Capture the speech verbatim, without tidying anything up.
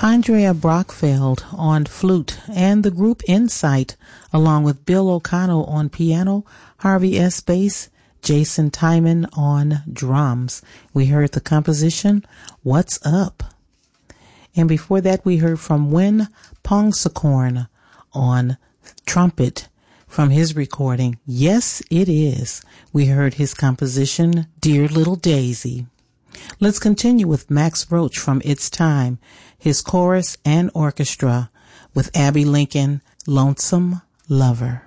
Andrea Brockfeld on flute, and the group Insight, along with Bill O'Connell on piano, Harvey S. bass, Jason Timon on drums. We heard the composition, What's Up? And before that, we heard from Win Pongsakorn on trumpet from his recording, Yes, It Is. We heard his composition, Dear Little Daisy. Let's continue with Max Roach from It's Time, his chorus and orchestra with Abby Lincoln, Lonesome Lover.